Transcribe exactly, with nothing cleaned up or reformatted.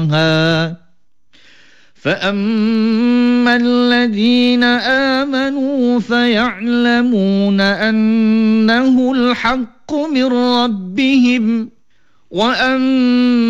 فأما الذين آمنوا فيعلمون أنه الحق من ربهم وأن